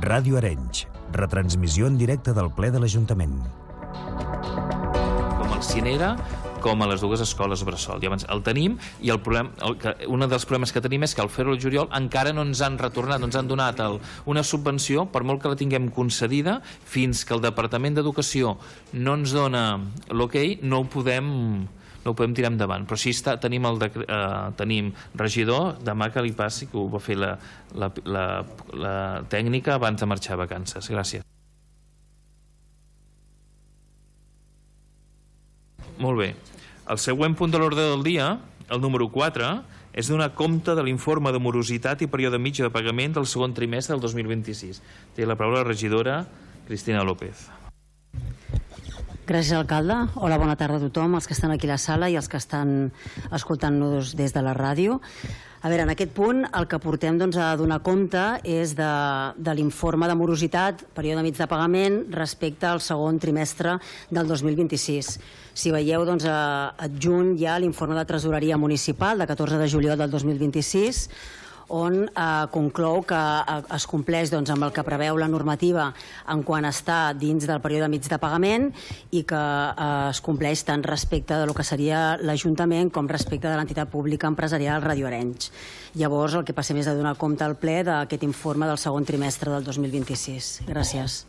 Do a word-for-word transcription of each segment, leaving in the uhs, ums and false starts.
Ràdio Arenys, retransmissió en directe del ple de l'Ajuntament. Com el Cinera, com a les dues escoles bressol. Llavors, el tenim i el problema, el que, un dels problemes que tenim és que al fer-ho el juliol encara no ens han retornat, no ens han donat el, una subvenció, per molt que la tinguem concedida, fins que el Departament d'Educació no ens dona l'ok, no ho podem... no ho podem tirar endavant, però sí està, tenim, el de, eh, tenim regidor, demà que li passi, que ho va fer la, la, la, la tècnica abans de marxar a vacances. Gràcies. Molt bé. El següent punt de l'ordre del dia, el número quatre, és donar compte de l'informe de morositat i període mitjà de pagament del segon trimestre del dos mil vint-i-sis. Té la paraula la regidora Cristina López. Gràcies, alcalde. Hola, bona tarda a tothom, els que estan aquí a la sala i els que estan escoltant-nos des de la ràdio. A veure, en aquest punt el que portem doncs, a donar compte és de, de l'informe de morositat, període mig de pagament, respecte al segon trimestre del dos mil vint-i-sis. Si veieu, doncs, adjunt hi ha l'informe de tresoreria municipal de catorze de juliol del dos mil vint-i-sis, on eh, conclou que eh, es compleix doncs, amb el que preveu la normativa en quant està dins del període mig de pagament i que eh, es compleix tant respecte de lo que seria l'Ajuntament com respecte de l'entitat pública empresarial Ràdio Arenys. Llavors, el que passem és a donar compte al ple d'aquest informe del segon trimestre del dos mil vint-i-sis. Gràcies.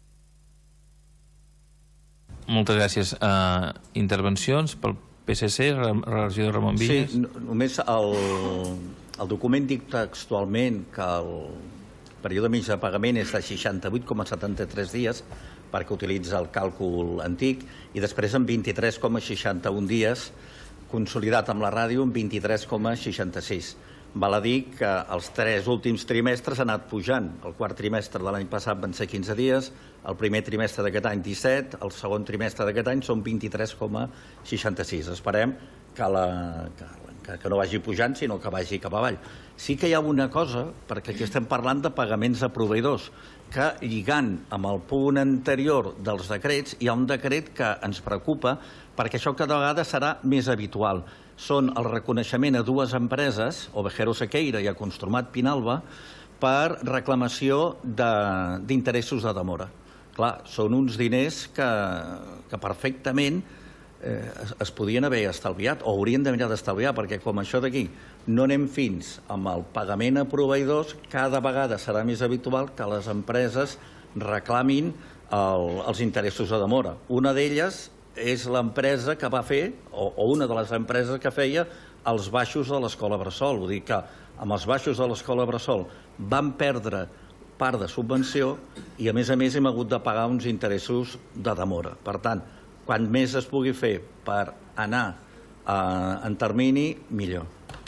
Moltes gràcies. Uh, intervencions pel P S C, regidor Ramon Vinyes? Sí, només el... El document diu textualment que el període mig de pagament és de seixanta-vuit coma setanta-tres dies perquè utilitza el càlcul antic i després en vint-i-tres coma seixanta-un dies consolidat amb la ràdio en vint-i-tres coma seixanta-sis. Val a dir que els tres últims trimestres han anat pujant. El quart trimestre de l'any passat van ser quinze dies, el primer trimestre d'aquest any disset, el segon trimestre d'aquest any són vint-i-tres coma seixanta-sis. Esperem que la... Que Que, que no vagi pujant, sinó que vagi cap avall. Sí que hi ha una cosa, perquè aquí estem parlant de pagaments a proveïdors, que lligant amb el punt anterior dels decrets, hi ha un decret que ens preocupa perquè això cada vegada serà més habitual. Són el reconeixement a dues empreses, Ovejero Sequeira i a Construmat Pinalba, per reclamació d'interessos de, de demora. Clar, són uns diners que, que perfectament Eh, es, es podien haver estalviat o haurien d'haver d'estalviar, perquè com això d'aquí no anem fins amb el pagament a proveïdors, cada vegada serà més habitual que les empreses reclamin el, els interessos de demora. Una d'elles és l'empresa que va fer, o, o una de les empreses que feia els baixos de l'escola bressol. Vull dir que amb els baixos de l'escola bressol van perdre part de subvenció i a més a més hem hagut de pagar uns interessos de demora. Per tant, quan més es pugui fer per anar eh, en termini, millor.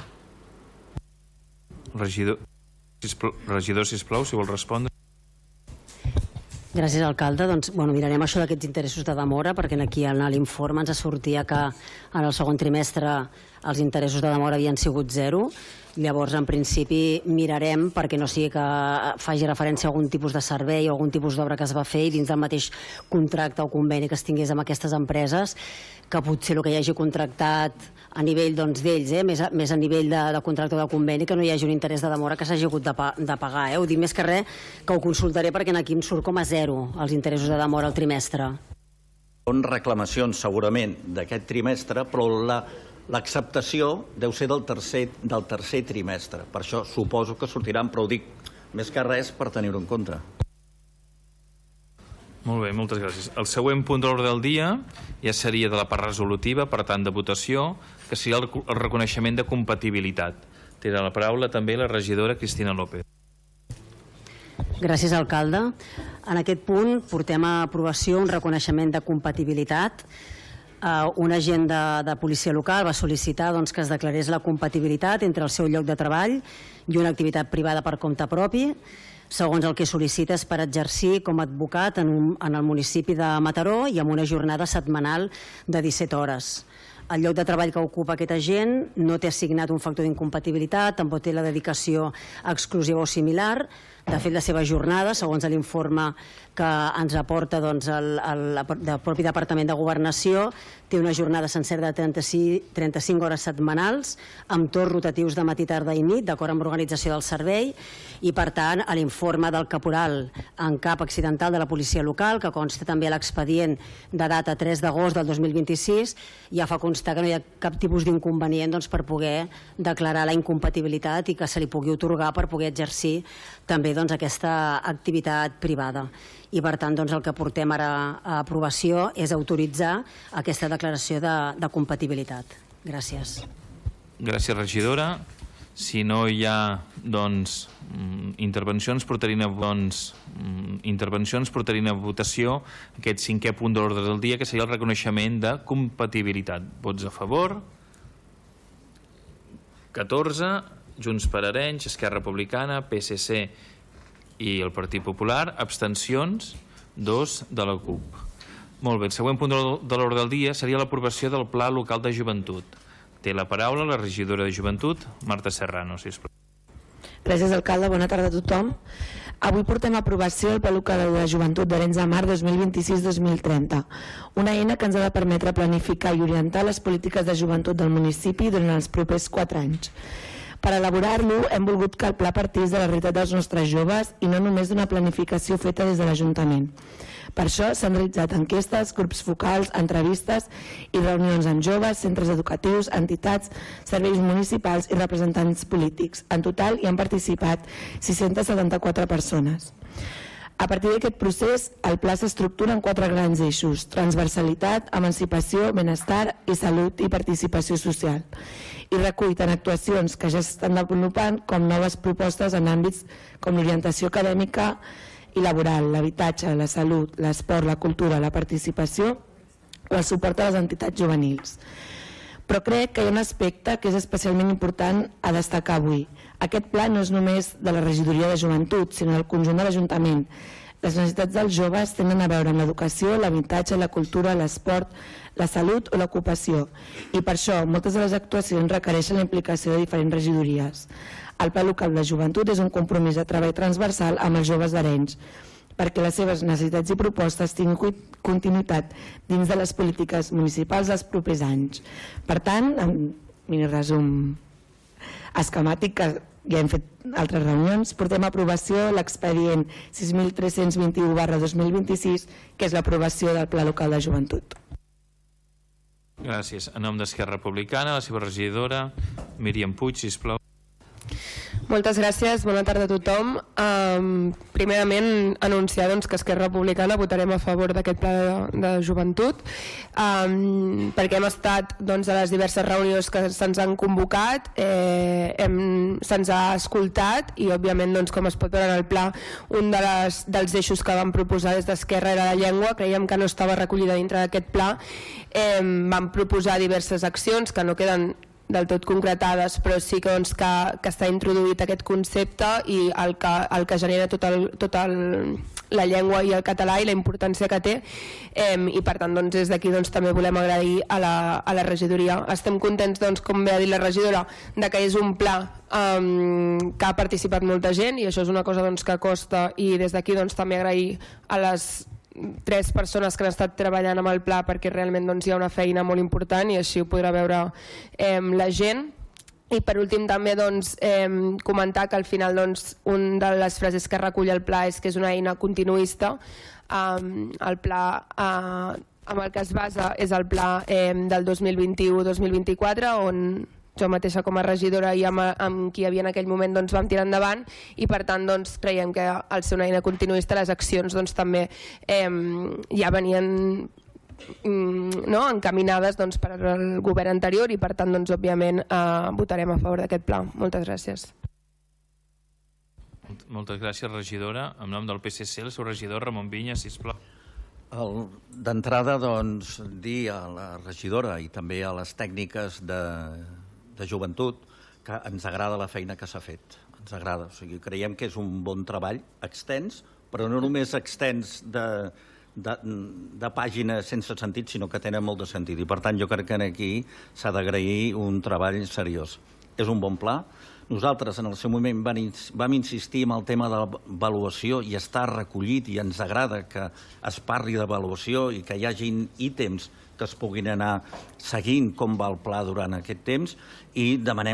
Regidor, regidor, sisplau, si vol respondre. Gràcies, alcalde. Doncs, bueno, mirarem això d'aquests interessos de demora, perquè aquí en l'informe ens sortia que en el segon trimestre els interessos de demora havien sigut zero. Llavors, en principi, mirarem perquè no sigui que faci referència a algun tipus de servei o algun tipus d'obra que es va fer i dins del mateix contracte o conveni que es tingués amb aquestes empreses, que potser el que hi hagi contractat a nivell d'ells, doncs, eh, més, a, més a nivell de, de contracte o de conveni, que no hi hagi un interès de demora que s'hagi hagut de, pa, de pagar. Eh? Ho dic més que res que ho consultaré perquè aquí em surt com a zero els interessos de demora al trimestre. Són reclamacions segurament d'aquest trimestre, però la l'acceptació deu ser del tercer, del tercer trimestre. Per això suposo que sortiran, però ho dic més que res per tenir-ho en compte. Molt bé, moltes gràcies. El següent punt de l'ordre del dia ja seria de la part resolutiva, per tant de votació, que seria el, el reconeixement de compatibilitat. Té la paraula també la regidora Cristina López. Gràcies, alcalde. En aquest punt portem a aprovació un reconeixement de compatibilitat. Uh, un agent de, de policia local va sol·licitar doncs, que es declarés la compatibilitat entre el seu lloc de treball i una activitat privada per compte propi, segons el que sol·licita és per exercir com a advocat en, un, en el municipi de Mataró i amb una jornada setmanal de disset hores. El lloc de treball que ocupa aquest agent no té assignat un factor d'incompatibilitat, tampoc té la dedicació exclusiva o similar. De fet, la seva jornada, segons l'informe que ens aporta doncs, el, el, el propi Departament de Governació, té una jornada sencera de trenta-cinc hores setmanals, amb torns rotatius de matí, tarda i nit, d'acord amb l'organització del servei, i per tant, a l'informe del caporal en cap accidental de la policia local, que consta també a l'expedient de data tres d'agost del dos mil vint-i-sis, ja fa constar que no hi ha cap tipus d'inconvenient doncs, per poder declarar la incompatibilitat i que se li pugui otorgar per poder exercir també doncs, aquesta activitat privada. I per tant doncs, el que portem ara a aprovació és autoritzar aquesta declaració de, de compatibilitat. Gràcies. Gràcies, regidora. Si no hi ha doncs, intervencions, portarien a, doncs, intervencions portarien a votació aquest cinquè punt de l'ordre del dia, que seria el reconeixement de compatibilitat. Vots a favor? catorze. Junts per Arenys, Esquerra Republicana, P S C i el Partit Popular. Abstencions? dos de la CUP. Molt bé, el següent punt de l'ordre del dia seria l'aprovació del Pla Local de Joventut. Té la paraula la regidora de Joventut, Marta Serrano, sisplau. Gràcies, alcalde. Bona tarda a tothom. Avui portem a aprovació el Pla Local de Joventut d'Arenys de Mar dos mil vint-i-sis dos mil trenta, una eina que ens ha de permetre planificar i orientar les polítiques de joventut del municipi durant els propers quatre anys. Per elaborar-lo hem volgut que el pla partís de la realitat dels nostres joves i no només d'una planificació feta des de l'Ajuntament. Per això s'han realitzat enquestes, grups focals, entrevistes i reunions amb joves, centres educatius, entitats, serveis municipals i representants polítics. En total hi han participat sis-centes setanta-quatre persones. A partir d'aquest procés, el pla s'estructura en quatre grans eixos: transversalitat, emancipació, benestar i salut i participació social. I recull tant actuacions que ja s'estan desenvolupant com noves propostes en àmbits com l'orientació acadèmica i laboral, l'habitatge, la salut, l'esport, la cultura, la participació o el suport a les entitats juvenils. Però crec que hi ha un aspecte que és especialment important a destacar avui. Aquest pla no és només de la regidoria de joventut, sinó del conjunt de l'Ajuntament. Les necessitats dels joves tenen a veure amb l'educació, l'habitatge, la cultura, l'esport, la salut o l'ocupació. I per això moltes de les actuacions requereixen la implicació de diferents regidories. El Pla Local de Joventut és un compromís de treball transversal amb els joves d'Arenys, perquè les seves necessitats i propostes tinguin continuïtat dins de les polítiques municipals dels propers anys. Per tant, en mini resum esquemàtic, que ja hem fet altres reunions, portem a aprovació l'expedient sis mil tres-cents vint-i-u barra dos mil vint-i-sis, que és l'aprovació del Pla Local de Joventut. Gràcies. En nom d'Esquerra Republicana, la seva regidora, Míriam Puig, sisplau. Moltes gràcies, bona tarda a tothom. Um, primerament, anunciar doncs, que Esquerra Republicana votarem a favor d'aquest pla de, de joventut, um, perquè hem estat doncs, a les diverses reunions que se'ns han convocat, eh, se'ns ha escoltat i, òbviament, doncs, com es pot veure en el pla, un de les, dels eixos que vam proposar des d'Esquerra era la llengua. Creiem que no estava recollida dintre d'aquest pla. Eh, vam proposar diverses accions que no queden del tot concretades, però sí que, doncs, que, que està introduït aquest concepte i el que, el que genera tot, el, tot el, la llengua i el català i la importància que té, eh, i per tant doncs, des d'aquí doncs, també volem agrair a la, a la regidoria. Estem contents, doncs, com bé ha dit la regidora, de que és un pla eh, que ha participat molta gent i això és una cosa doncs, que costa, i des d'aquí doncs, també agrair a les tres persones que han estat treballant amb el pla, perquè realment doncs, hi ha una feina molt important i així ho podrà veure eh, la gent. I per últim també doncs, eh, comentar que al final doncs, una de les frases que recull el pla és que és una eina continuista. Eh, el pla eh, amb el que es basa és el pla eh, del dos mil vint-i-u dos mil vint-i-quatre, on jo mateixa com a regidora i amb, amb qui hi havia en aquell moment doncs, vam tirar endavant, i per tant doncs, creiem que al ser una eina continuista les accions doncs, també eh, ja venien mm, no, encaminades doncs, per al govern anterior i per tant doncs, òbviament eh, votarem a favor d'aquest pla. Moltes gràcies. Moltes gràcies, regidora. En nom del P S C, el seu regidor Ramon Vinya, sisplau. D'entrada, doncs, dir a la regidora i també a les tècniques de, de joventut que ens agrada la feina que s'ha fet. Ens agrada. O sigui, creiem que és un bon treball extens, però no només extens de, de, de pàgines sense sentit, sinó que tenen molt de sentit. I, per tant, jo crec que aquí s'ha d'agrair un treball seriós. és un bon pla. Nosaltres, en el seu moment, vam insistir en el tema de l'avaluació i està recollit i ens agrada que es parli d'avaluació i que hi hagi ítems que es puguin anar seguint com va el pla durant aquest temps i demanem